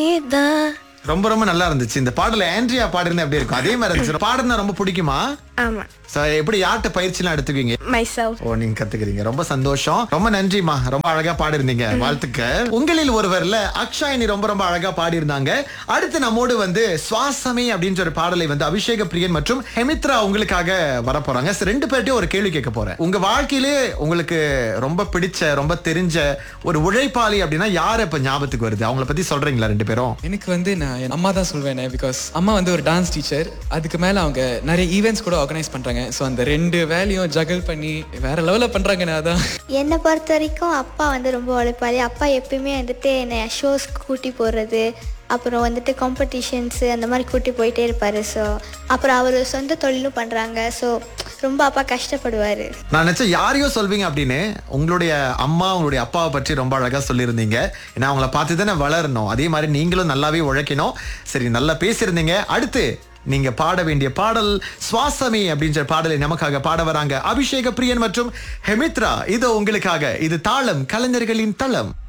ரொம்ப ரொம்ப நல்லா இருந்துச்சு இந்த பாடல. ஆண்ட்ரியா பாடுறது எப்படி இருக்கும் அதே மாதிரி இருந்துச்சு. பாடுனா ரொம்ப பிடிக்குமா? ஆமா. எப்படி யார்கிட்ட பயிற்சிலாம் எடுத்துக்குவீங்க? myself. ஓ, நீங்க கத்துக்கிறீங்க. ரொம்ப சந்தோஷம். ரொம்ப நன்றிமா, ரொம்ப அழகா பாடிருந்தீங்க. வாழ்த்துக்கள். உங்களில் ஒருவர்ல அக்ஷாயினி ரொம்ப ரொம்ப அழகா பாடியிருந்தாங்க. அடுத்து நம்மோடு சுவாசமே அப்படின்ற ஒரு பாடலை அபிஷேக பிரியன் மற்றும் ஹெமித்ரா உங்களுக்காக வரப்போறாங்க. ரெண்டு பேர்ட்டையும் ஒரு கேள்வி கேட்க போறேன். உங்க வாழ்க்கையிலே உங்களுக்கு ரொம்ப பிடிச்ச ரொம்ப தெரிஞ்ச ஒரு உழைப்பாளி அப்படின்னா யாரு இப்ப ஞாபகத்துக்கு வருது? அவங்கள பத்தி சொல்றீங்களா ரெண்டு பேரும்? எனக்கு நான் என் அம்மா தான் சொல்வேன். பிகாஸ் அம்மா ஒரு டான்ஸ் டீச்சர். அதுக்கு மேல அவங்க நிறைய ஈவெண்ட்ஸ் கூட ஆர்கனைஸ் பண்றாங்க. ஸோ அந்த ரெண்டு வேலையும் ஜகல் பண்ணி வேற லெவல்ல பண்றாங்க. அதான் என்னை பொறுத்த வரைக்கும் அப்பா ரொம்ப உழைப்பாளி. அப்பா எப்பயுமே என்னை ஷோஸ் கூட்டி போடுறது, அப்புறம் காம்படிஷன்ஸு அந்த மாதிரி கூட்டி போயிட்டே இருப்பார். ஸோ அப்புறம் அவர் சொந்த தொழிலும் பண்ணுறாங்க. ஸோ ரொம்ப அப்பா கஷ்டப்படுவார். நான் நினைச்சேன் யாரையோ சொல்வீங்க அப்படின்னு. உங்களுடைய அம்மா உங்களுடைய அப்பாவை பற்றி ரொம்ப அழகா சொல்லியிருந்தீங்க. ஏன்னா அவங்கள பார்த்து தானே வளரணும். அதே மாதிரி நீங்களும் நல்லாவே உழைக்கணும். சரி, நல்லா பேசியிருந்தீங்க. அடுத்து நீங்க பாட வேண்டிய பாடல் சுவாசமே அப்படின்ற பாடலை நமக்காக பாட வராங்க அபிஷேக பிரியன் மற்றும் ஹெமித்ரா. இது உங்களுக்காக. இது தாளம், கலைஞர்களின் தளம்.